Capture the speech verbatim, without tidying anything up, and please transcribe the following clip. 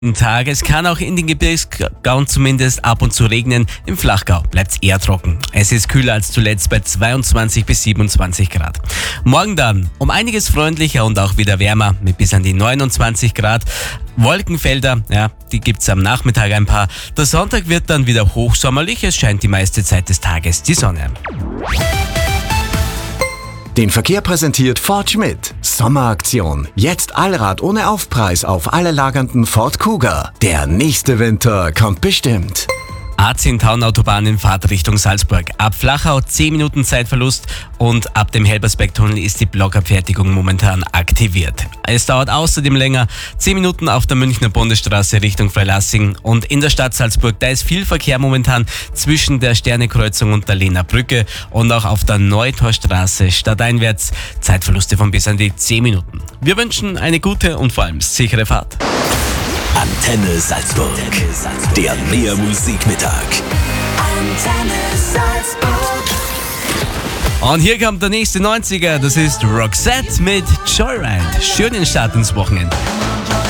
Tag. Es kann auch in den Gebirgsgauen zumindest ab und zu regnen. Im Flachgau bleibt es eher trocken. Es ist kühler als zuletzt bei zweiundzwanzig bis siebenundzwanzig Grad. Morgen dann um einiges freundlicher und auch wieder wärmer mit bis an die neunundzwanzig Grad. Wolkenfelder, ja, die gibt's am Nachmittag ein paar. Der Sonntag wird dann wieder hochsommerlich. Es scheint die meiste Zeit des Tages die Sonne. Den Verkehr präsentiert Ford Schmidt. Sommeraktion. Jetzt Allrad ohne Aufpreis auf alle lagernden Ford Kuga. Der nächste Winter kommt bestimmt. A zehn Taunautobahn in Fahrtrichtung Salzburg. Ab Flachau zehn Minuten Zeitverlust und ab dem Helbersbergtunnel ist die Blockabfertigung momentan aktiviert. Es dauert außerdem länger, zehn Minuten auf der Münchner Bundesstraße Richtung Freilassing und in der Stadt Salzburg. Da ist viel Verkehr momentan zwischen der Sternekreuzung und der Lehner Brücke und auch auf der Neutorstraße stadteinwärts. Zeitverluste von bis an die zehn Minuten. Wir wünschen eine gute und vor allem sichere Fahrt. Antenne Salzburg, der Mehr-Musik-Mittag. Antenne Salzburg. Und hier kommt der nächste neunziger, das ist Roxette mit Joyride. Schönen Start ins Wochenende.